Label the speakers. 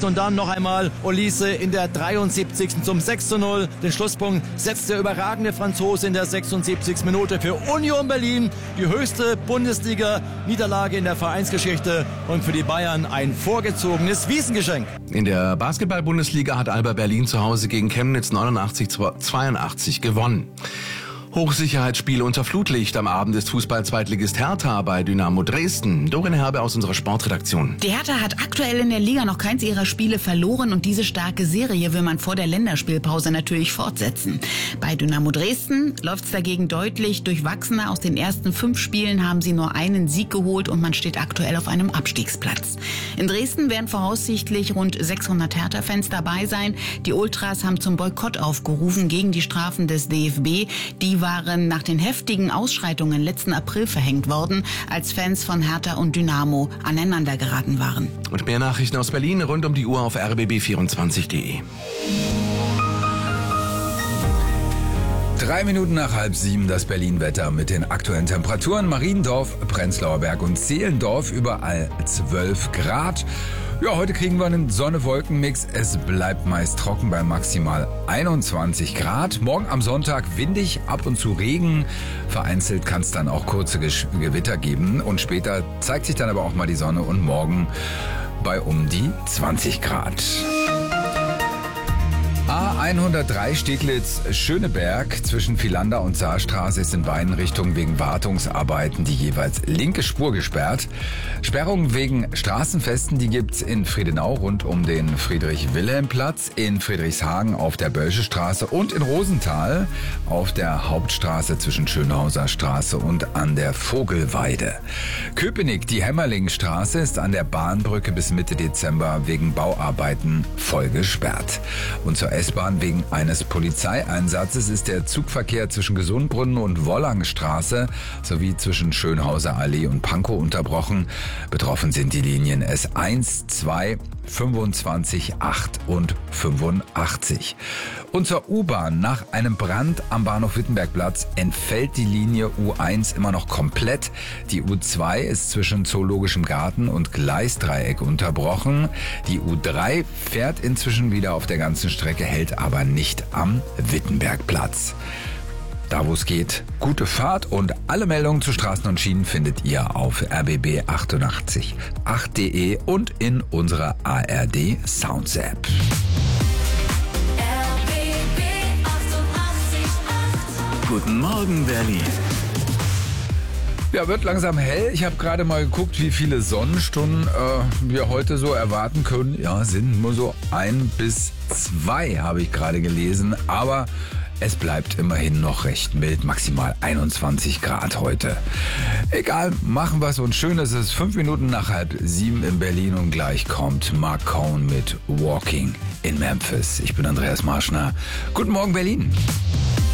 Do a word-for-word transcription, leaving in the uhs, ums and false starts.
Speaker 1: und dann noch einmal Olise in der dreiundsiebzigsten zum sechs zu null. Den Schlusspunkt setzt der überragende Franzose in der sechsundsiebzigsten Minute für Union Berlin. Die höchste Bundesliga-Niederlage in der Vereinsgeschichte und für die Bayern ein vorgezogenes Wiesengeschenk.
Speaker 2: In der Basketball-Bundesliga hat Alba Berlin zu Hause gegen Chemnitz neunundachtzig zu zweiundachtzig gewonnen. Hochsicherheitsspiele unter Flutlicht. Am Abend ist Fußball-Zweitligist Hertha bei Dynamo Dresden. Dorin Herbe aus unserer Sportredaktion.
Speaker 3: Die Hertha hat aktuell in der Liga noch keins ihrer Spiele verloren und diese starke Serie will man vor der Länderspielpause natürlich fortsetzen. Bei Dynamo Dresden läuft es dagegen deutlich durchwachsener. Aus den ersten fünf Spielen haben sie nur einen Sieg geholt und man steht aktuell auf einem Abstiegsplatz. In Dresden werden voraussichtlich rund sechshundert Hertha-Fans dabei sein. Die Ultras haben zum Boykott aufgerufen gegen die Strafen des D F B. Die waren nach den heftigen Ausschreitungen letzten April verhängt worden, als Fans von Hertha und Dynamo aneinander geraten waren.
Speaker 2: Und mehr Nachrichten aus Berlin rund um die Uhr auf r b b vierundzwanzig punkt de.
Speaker 4: Drei Minuten nach halb sieben das Berlin-Wetter mit den aktuellen Temperaturen. Mariendorf, Prenzlauer Berg und Zehlendorf überall zwölf Grad. Ja, heute kriegen wir einen Sonne-Wolken-Mix. Es bleibt meist trocken bei maximal einundzwanzig Grad. Morgen am Sonntag windig, ab und zu Regen. Vereinzelt kann es dann auch kurze Gesch- Gewitter geben. Und später zeigt sich dann aber auch mal die Sonne und morgen bei um die zwanzig Grad. A hundertdrei Steglitz-Schöneberg zwischen Vilander und Saarstraße ist in beiden Richtungen wegen Wartungsarbeiten die jeweils linke Spur gesperrt. Sperrungen wegen Straßenfesten, die gibt's in Friedenau rund um den Friedrich-Wilhelm-Platz, in Friedrichshagen auf der Bölsche Straße und in Rosenthal auf der Hauptstraße zwischen Schönhauser Straße und an der Vogelweide. Köpenick, die Hämmerlingstraße, ist an der Bahnbrücke bis Mitte Dezember wegen Bauarbeiten voll gesperrt. Und zur S-Bahn wegen eines Polizeieinsatzes ist der Zugverkehr zwischen Gesundbrunnen und Wollangstraße sowie zwischen Schönhauser Allee und Pankow unterbrochen. Betroffen sind die Linien S eins, zwei, fünfundzwanzig, acht und fünfundachtzig. Und zur U-Bahn. Nach einem Brand am Bahnhof Wittenbergplatz entfällt die Linie U eins immer noch komplett. Die U zwei ist zwischen Zoologischem Garten und Gleisdreieck unterbrochen. Die U drei fährt inzwischen wieder auf der ganzen Strecke, hält aber nicht am Wittenbergplatz. Da wo es geht, gute Fahrt und alle Meldungen zu Straßen und Schienen findet ihr auf r b b achtundachtzig punkt acht punkt de und in unserer A R D Sounds App.
Speaker 2: Guten Morgen, Berlin.
Speaker 4: Ja, wird langsam hell. Ich habe gerade mal geguckt, wie viele Sonnenstunden äh, wir heute so erwarten können. Ja, sind nur so ein bis zwei, habe ich gerade gelesen. Aber es bleibt immerhin noch recht mild, maximal einundzwanzig Grad heute. Egal, machen wir es uns schön. Es ist fünf Minuten nach halb sieben in Berlin und gleich kommt Mark Cohn mit Walking in Memphis. Ich bin Andreas Marschner. Guten Morgen, Berlin.